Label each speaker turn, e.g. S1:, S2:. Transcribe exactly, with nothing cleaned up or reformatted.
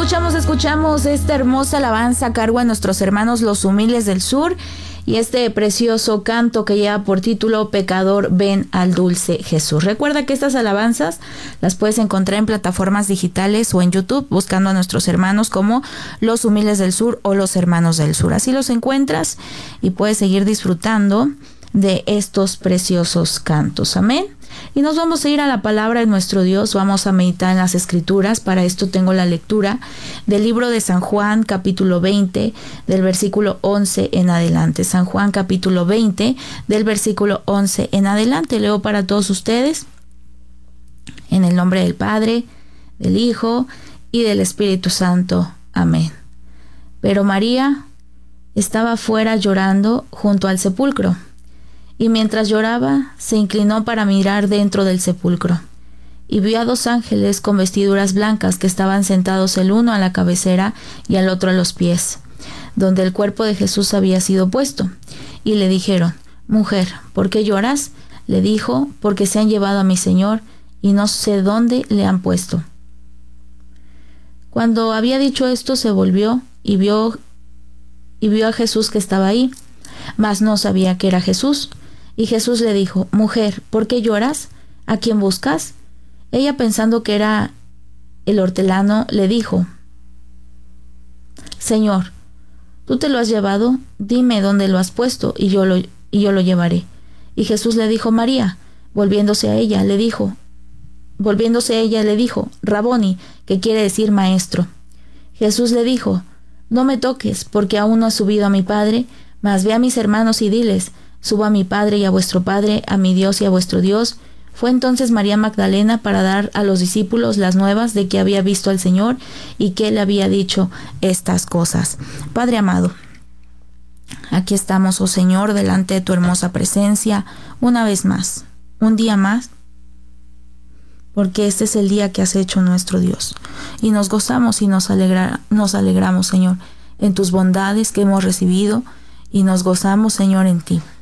S1: escuchamos, escuchamos esta hermosa alabanza a cargo de nuestros hermanos los humildes del sur y este precioso canto que lleva por título Pecador, ven al dulce Jesús. Recuerda que estas alabanzas las puedes encontrar en plataformas digitales o en YouTube buscando a nuestros hermanos como los humildes del sur o los hermanos del sur. Así los encuentras y puedes seguir disfrutando de estos preciosos cantos. Amén. Y nos vamos a ir a la palabra de nuestro Dios, vamos a meditar en las Escrituras. Para esto tengo la lectura del libro de San Juan, capítulo veinte, del versículo once en adelante. San Juan, capítulo veinte, del versículo once en adelante. Leo para todos ustedes, en el nombre del Padre, del Hijo y del Espíritu Santo. Amén. Pero María estaba fuera llorando junto al sepulcro. Y mientras lloraba, se inclinó para mirar dentro del sepulcro, y vio a dos ángeles con vestiduras blancas que estaban sentados el uno a la cabecera y al otro a los pies, donde el cuerpo de Jesús había sido puesto. Y le dijeron: Mujer, ¿por qué lloras? Le dijo: Porque se han llevado a mi Señor, y no sé dónde le han puesto. Cuando había dicho esto, se volvió y vio, y vio a Jesús que estaba ahí, mas no sabía que era Jesús. Y Jesús le dijo: Mujer, ¿por qué lloras? ¿A quién buscas? Ella, pensando que era el hortelano, le dijo: Señor, ¿tú te lo has llevado? Dime dónde lo has puesto, y yo lo, y yo lo llevaré. Y Jesús le dijo: María. Volviéndose a ella, le dijo, volviéndose a ella, le dijo: Raboni, que quiere decir maestro. Jesús le dijo: No me toques, porque aún no he subido a mi Padre, mas ve a mis hermanos y diles: Subo a mi Padre y a vuestro Padre, a mi Dios y a vuestro Dios. Fue entonces María Magdalena para dar a los discípulos las nuevas de que había visto al Señor y que Él había dicho estas cosas. Padre amado, aquí estamos, oh Señor, delante de tu hermosa presencia, una vez más, un día más, porque este es el día que has hecho, nuestro Dios. Y nos gozamos y nos, alegra, nos alegramos, Señor, en tus bondades que hemos recibido, y nos gozamos, Señor, en ti.